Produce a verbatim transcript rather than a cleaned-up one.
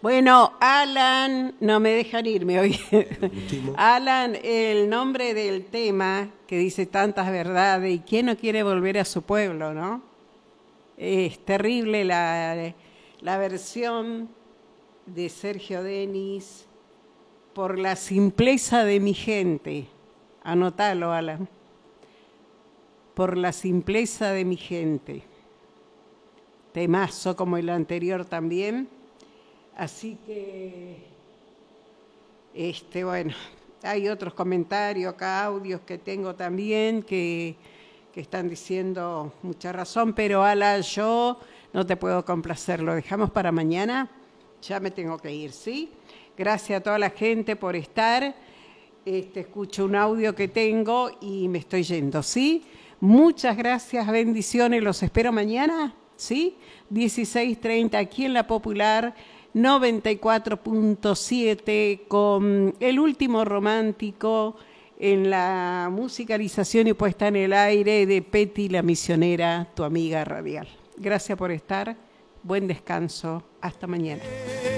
Bueno, Alan, no me dejan irme hoy. Alan, el nombre del tema que dice tantas verdades, y quién no quiere volver a su pueblo, ¿no? Es terrible la, la versión de Sergio Denis, por la simpleza de mi gente. Anótalo, Alan. Por la simpleza de mi gente. Temazo como el anterior también. Así que, este, bueno, hay otros comentarios acá, audios que tengo también que, que están diciendo mucha razón, pero Ala, yo no te puedo complacer, lo dejamos para mañana, ya me tengo que ir, ¿sí? Gracias a toda la gente por estar, este, escucho un audio que tengo y me estoy yendo, ¿sí? Muchas gracias, bendiciones, los espero mañana, ¿sí? dieciséis treinta aquí en La Popular, noventa y cuatro punto siete con El Último Romántico en la musicalización y puesta en el aire de Peti la Misionera, tu amiga radial. Gracias por estar, buen descanso, hasta mañana.